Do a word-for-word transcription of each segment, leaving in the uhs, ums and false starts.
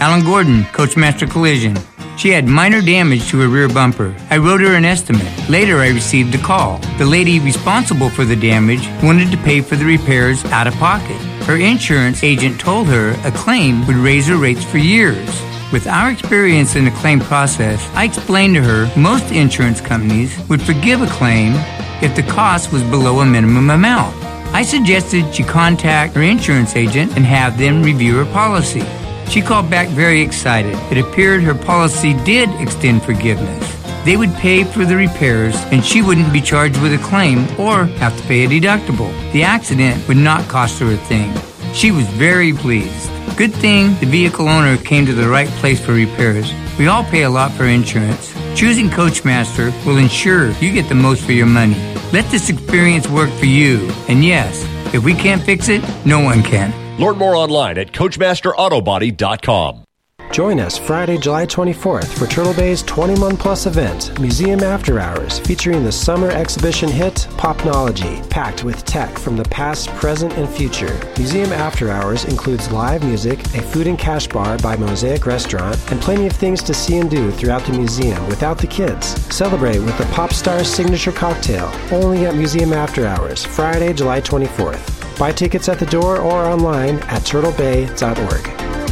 Alan Gordon, Coachmaster Collision. She had minor damage to her rear bumper. I wrote her an estimate. Later, I received a call. The lady responsible for the damage wanted to pay for the repairs out of pocket. Her insurance agent told her a claim would raise her rates for years. With our experience in the claim process, I explained to her most insurance companies would forgive a claim if the cost was below a minimum amount. I suggested she contact her insurance agent and have them review her policy. She called back very excited. It appeared her policy did extend forgiveness. They would pay for the repairs and she wouldn't be charged with a claim or have to pay a deductible. The accident would not cost her a thing. She was very pleased. Good thing the vehicle owner came to the right place for repairs. We all pay a lot for insurance. Choosing Coachmaster will ensure you get the most for your money. Let this experience work for you. And yes, if we can't fix it, no one can. Learn more online at coachmaster auto body dot com. Join us Friday, July twenty-fourth for Turtle Bay's twenty-one plus event, Museum After Hours, featuring the summer exhibition hit, Popnology, packed with tech from the past, present, and future. Museum After Hours includes live music, a food and cash bar by Mosaic Restaurant, and plenty of things to see and do throughout the museum without the kids. Celebrate with the Pop Star Signature Cocktail, only at Museum After Hours, Friday, July twenty-fourth. Buy tickets at the door or online at turtle bay dot org.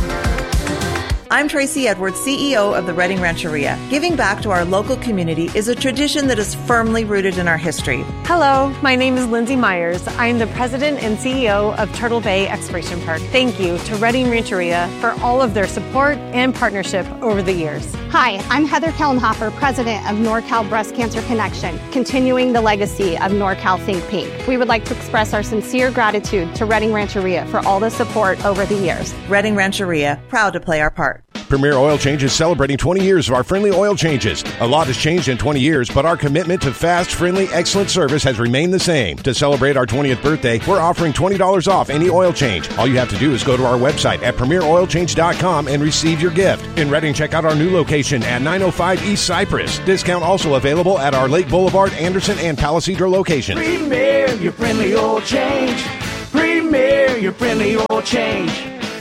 I'm Tracy Edwards, C E O of the Redding Rancheria. Giving back to our local community is a tradition that is firmly rooted in our history. Hello, my name is Lindsay Myers. I am the president and C E O of Turtle Bay Exploration Park. Thank you to Redding Rancheria for all of their support and partnership over the years. Hi, I'm Heather Kellenhofer, president of NorCal Breast Cancer Connection, continuing the legacy of NorCal Think Pink. We would like to express our sincere gratitude to Redding Rancheria for all the support over the years. Redding Rancheria, proud to play our part. Premier Oil Change is celebrating twenty years of our friendly oil changes. A lot has changed in twenty years, but our commitment to fast, friendly, excellent service has remained the same. To celebrate our twentieth birthday, we're offering twenty dollars off any oil change. All you have to do is go to our website at premier oil change dot com and receive your gift. In Redding, check out our new location at nine oh five East Cypress. Discount also available at our Lake Boulevard, Anderson, and Palisadro locations. Premier, your friendly oil change. Premier, your friendly oil change.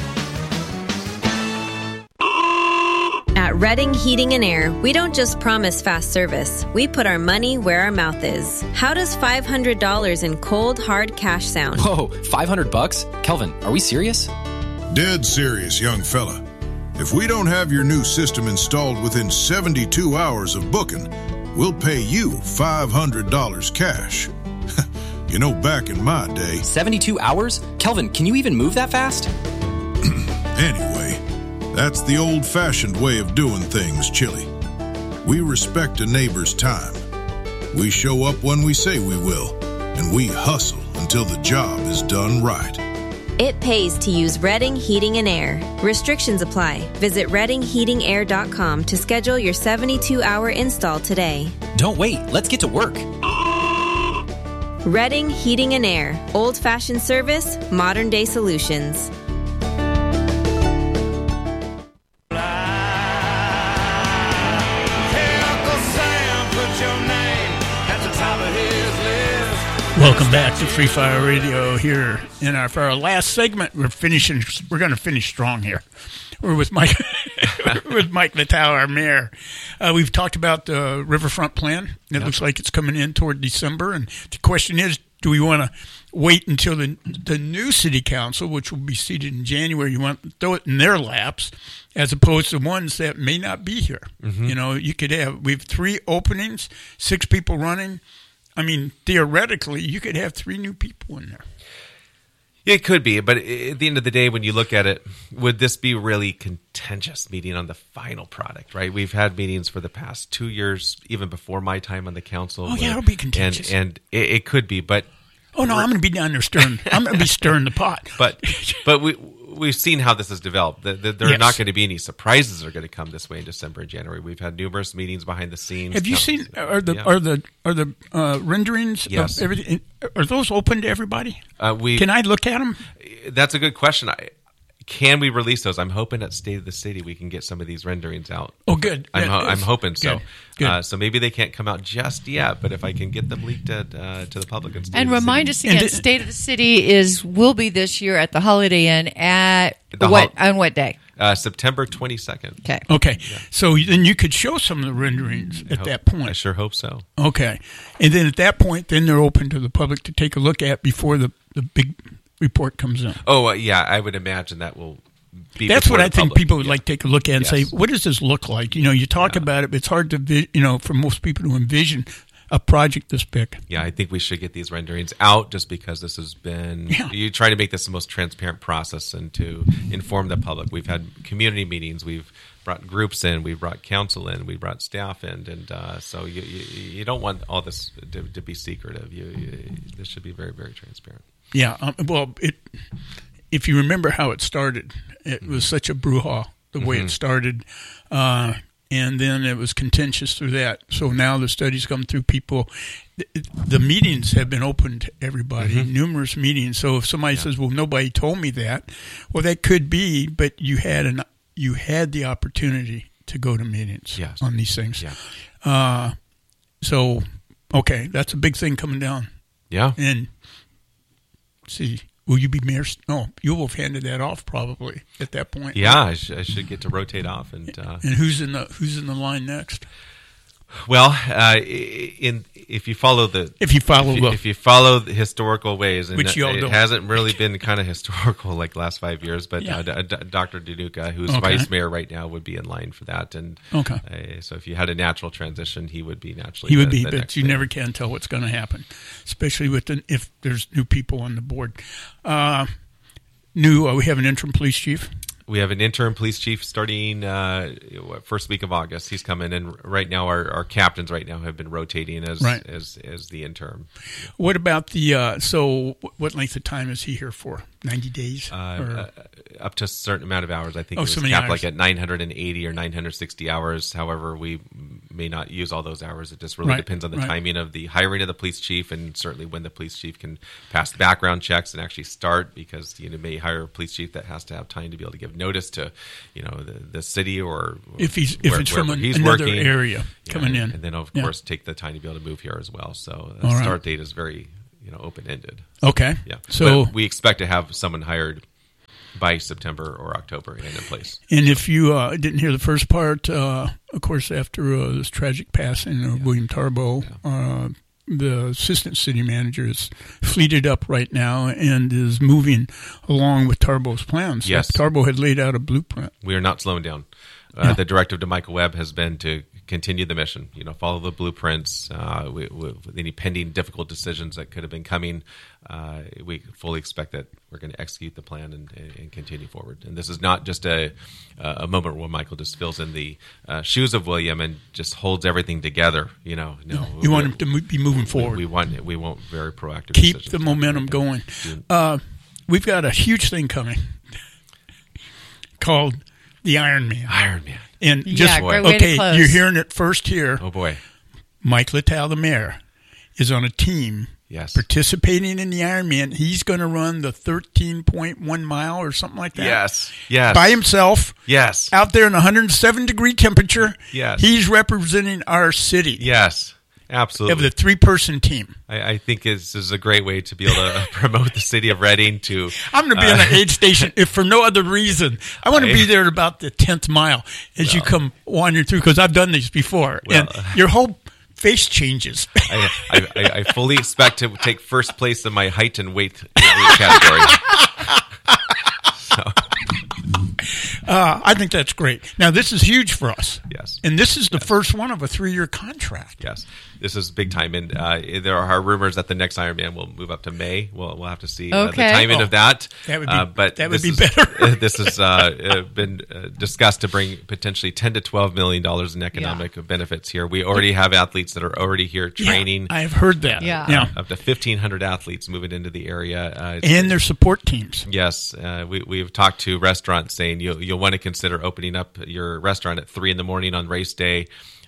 At Redding Heating and Air, we don't just promise fast service. We put our money where our mouth is. How does five hundred dollars in cold, hard cash sound? Whoa, five hundred bucks? Kelvin, are we serious? Dead serious, young fella. If we don't have your new system installed within seventy-two hours of booking, we'll pay you five hundred dollars cash. You know, back in my day... seventy-two hours? Kelvin, can you even move that fast? Anyway, that's the old-fashioned way of doing things, Chili. We respect a neighbor's time. We show up when we say we will, and we hustle until the job is done right. It pays to use Redding Heating and Air. Restrictions apply. Visit redding heating air dot com to schedule your seventy-two hour install today. Don't wait. Let's get to work. Redding Heating and Air. Old-fashioned service, modern-day solutions. Welcome back to Free Fire Radio here. In our for our last segment, we're finishing. We're going to finish strong here. We're with Mike with Mike Littau, our mayor. Uh, we've talked about the riverfront plan. It yep. looks like it's coming in toward December, and the question is, do we want to wait until the the new city council, which will be seated in January, you want to throw it in their laps, as opposed to ones that may not be here? Mm-hmm. You know, you could have we have three openings, six people running. I mean, theoretically, you could have three new people in there. It could be, but at the end of the day, when you look at it, would this be really contentious meeting on the final product, right? We've had meetings for the past two years, even before my time on the council. Oh, yeah, it'll be contentious. And, and it, it could be, but... Oh, no, I'm going to be down there stirring. I'm going to be stirring the pot. But but we, we've seen how this has developed. The, the, there yes. are not going to be any surprises that are going to come this way in December and January. We've had numerous meetings behind the scenes. Have you seen, are the yeah. are the are the uh, renderings yes. of everything, are those open to everybody? Uh, we, Can I look at them? That's a good question. I, can we release those? I'm hoping at State of the City we can get some of these renderings out. Oh, good. I'm, yeah, ho- I'm hoping so. Good. Good. Uh, so maybe they can't come out just yet, but if I can get them leaked at, uh, to the public and State and of the remind City. us again, th- State of the City is will be this year at the Holiday Inn at The what hol- on what day? Uh, September twenty-second. Okay. Okay. Yeah. So then you could show some of the renderings at hope, that point. I sure hope so. Okay. And then at that point, then they're open to the public to take a look at before the, the big report comes in. Oh, uh, yeah. I would imagine that will be That's what I think public. people would yeah. like to take a look at and yes. say, what does this look like? You know, you talk yeah. about it, but it's hard to, vi- you know, for most people to envision a project this big. Yeah, I think we should get these renderings out just because this has been, yeah. you try to make this the most transparent process and to inform the public. We've had community meetings, we've brought groups in, we've brought council in, we brought staff in, and uh, so you, you you don't want all this to, to be secretive. You, you, this should be very, very transparent. Yeah, um, well, it, if you remember how it started, it mm-hmm. was such a brouhaha, the way mm-hmm. it started. Uh And then it was contentious through that. So now the studies come through people. The, the meetings have been open to everybody, mm-hmm. numerous meetings. So if somebody yeah. says, well, nobody told me that, well, that could be, but you had an you had the opportunity to go to meetings yes. on these things. Yeah. Uh, so, okay, that's a big thing coming down. Yeah. And see. Will you be mayor? No, you will have handed that off probably at that point. Yeah, I, sh- I should get to rotate off. And uh, and who's in the who's in the line next? Well, uh, in if you follow the if you follow if you, the, if you follow the historical ways, and which you all it don't. hasn't really been kind of historical like the last five years, but yeah. uh, D- Doctor Danuka, who's okay. vice mayor right now, would be in line for that. And okay, uh, so if you had a natural transition, he would be naturally he would the, be, the but next you mayor. never can tell what's going to happen, especially with the, if there's new people on the board. Uh, new, uh, we have an interim police chief. We have an interim police chief starting uh, first week of August. He's coming, and right now our, our captains right now have been rotating as right. as as the interim. What about the uh, so? What length of time is he here for? Ninety days, uh, or? Uh, up to a certain amount of hours. I think oh, it was so many capped hours. like at nine hundred eighty or nine hundred sixty hours. However, we may not use all those hours. It just really right. depends on the right. timing of the hiring of the police chief, and certainly when the police chief can pass the background checks and actually start. Because you know, may hire a police chief that has to have time to be able to give notice to, you know, the, the city or if he's if where, it's from an, he's another working, area coming yeah, in, and then of yeah. course take the time to be able to move here as well. So the all start right. date is very you know open ended. Okay, yeah. So but we expect to have someone hired by September or October and in place. And if you uh, didn't hear the first part, uh, of course, after uh, this tragic passing of yeah. William Tarbo, yeah. uh, the assistant city manager is fleeted up right now and is moving along with Tarbo's plans. Yes. So Tarbo had laid out a blueprint. We are not slowing down. Uh, yeah. The directive to Michael Webb has been to continue the mission, you know, follow the blueprints. Uh, we, we, with any pending difficult decisions that could have been coming, uh, we fully expect that we're going to execute the plan and, and continue forward. And this is not just a a moment where Michael just fills in the uh, shoes of William and just holds everything together. You know, no, you want him to mo- be moving forward. We, we want we want very proactive. Keep the momentum going. Uh, we've got a huge thing coming called the Iron Man. Iron Man. And yeah, just great way okay, to close. you're hearing it first here. Oh boy, Mike Littell, the mayor, is on a team yes. participating in the Ironman. He's going to run the thirteen point one mile or something like that. Yes, yes, by himself. Yes, out there in one hundred seven degree temperature. Yes, he's representing our city. Yes. Absolutely. Of the three-person team. I, I think this is a great way to be able to promote the city of Reading to... I'm going to be uh, on an aid station if for no other reason. I want to be there at about the tenth mile as well, you come wandering through, because I've done these before. Well, and your whole face changes. I, I, I fully expect to take first place in my height and weight category. so... Uh, I think that's great. Now, this is huge for us. Yes. And this is the yes. first one of a three-year contract. Yes. This is big time. And uh, there are rumors that the next Ironman will move up to May. We'll, we'll have to see uh, okay. the timing oh, of that. That would be, uh, but that would be is, better. This has uh, been uh, discussed to bring potentially ten to twelve million dollars in economic yeah. benefits here. We already have athletes that are already here training. Yeah, I've heard that. Yeah. yeah. Up to fifteen hundred athletes moving into the area. Uh, and their support teams. Yes. Uh, we, we've talked to restaurants saying you'll, you'll want to consider opening up your restaurant at three in the morning on race day.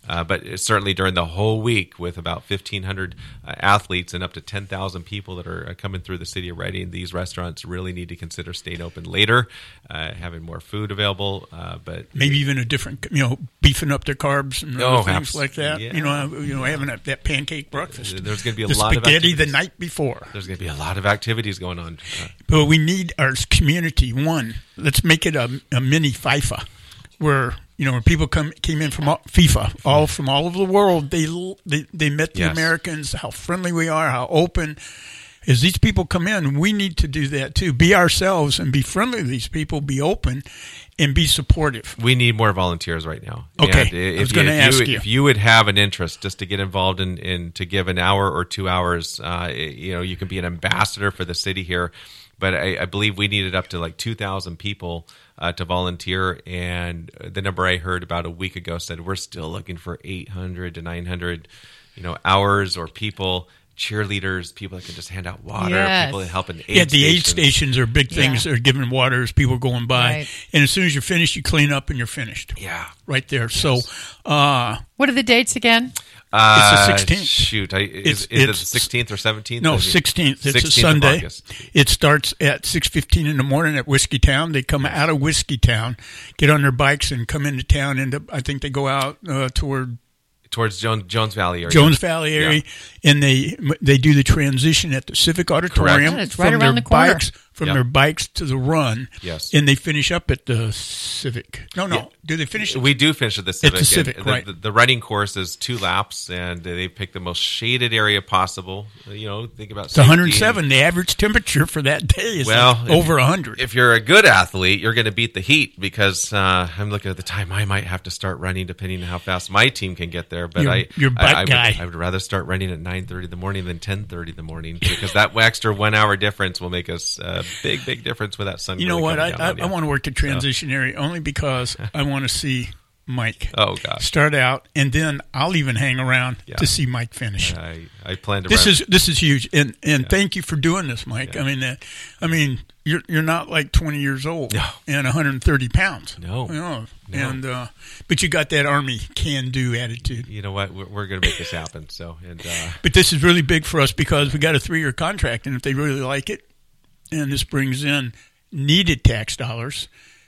Uh, but certainly during the whole week, with about fifteen hundred uh, athletes and up to ten thousand people that are uh, coming through the city of Reading, these restaurants really need to consider staying open later, uh, having more food available. Uh, but maybe even a different, you know, beefing up their carbs and oh, other things abs- like that. Yeah. You know, you know, having a, that pancake breakfast. There's going to be a the lot of spaghetti activities. the night before. There's going to be a lot of activities going on. Uh, but we need our community. One, let's make it a, a mini FIFA, where you know, when people come came in from all, FIFA, all from all over the world, they they they met the Yes. Americans, how friendly we are, how open. As these people come in, we need to do that too. Be ourselves and be friendly to these people. Be open and be supportive. We need more volunteers right now. Okay, And if I was you- going to if ask you, you. if you would have an interest just to get involved in, in to give an hour or two hours. Uh, you know, you can be an ambassador for the city here. But I, I believe we needed up to like two thousand people uh, to volunteer. And the number I heard about a week ago said we're still looking for eight hundred to nine hundred, you know, hours or people, cheerleaders, people that can just hand out water, Yes. people that help in aid Yeah, the aid stations. stations are big things. Yeah. They're giving water as people are going by. Right. And as soon as you're finished, you clean up and you're finished. Yeah. Right there. So, uh, What are the dates again? Uh, It's the sixteenth. Shoot, I, is, It's- is it the it's- sixteenth or seventeenth? no, sixteenth. It's a sixteenth of Sunday. August. It starts at six fifteen in the morning at Whiskey Town. They come out of Whiskey Town, get on their bikes, and come into town. And I think they go out uh, toward Towards Jones, Jones Valley area. Jones Valley area, and they they do the transition at the Civic Auditorium. Yeah, it's right from around their the corner. Bikes, from Yep. their bikes to the run. Yes. And they finish up at the Civic. No, no. Yeah. Do they finish? We do finish at the Civic. the Civic, And the, right. The, the running course is two laps, and they pick the most shaded area possible. You know, think about It's one hundred seven. The average temperature for that day is Well, like if- over one hundred. If you're a good athlete, you're going to beat the heat because uh, I'm looking at the time. I might have to start running depending on how fast my team can get there. But You're- I, you're I, butt I, would, guy. I would rather start running at nine thirty in the morning than ten thirty in the morning because that extra one hour difference will make us a big, big difference with that sun. You know really what? I, coming I, down on you. I want to work the transition area only because I want to see Mike Oh, gosh. start out, and then I'll even hang around Yeah. to see Mike finish. I, I plan to. This run. is this is huge, and and thank you for doing this, Mike. I mean, that, I mean, you're you're not like twenty years old No. and one hundred thirty pounds. No. you know, No. and uh, but you got that Army can do attitude. You know what? We're, we're going to make this happen. So, and uh, But this is really big for us because we got a three year contract, and if they really like it, and this brings in needed tax dollars,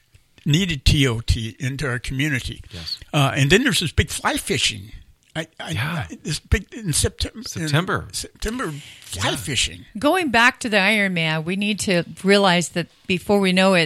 needed T O T into our community. Yes. Uh, and then there's this big fly fishing. I, I, Yeah. I this big in September. September. in September fly fishing. Going back to the Ironman, we need to realize that before we know it,